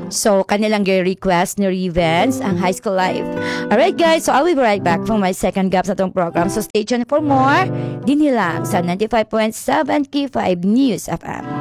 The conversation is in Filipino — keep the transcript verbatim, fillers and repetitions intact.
So, kanilang request ni Revens ang High School Life. Alright guys, so I will be right back for my second gaps na itong program. So, stay tuned for more. Din lang sa ninety-five point seven K five News F M.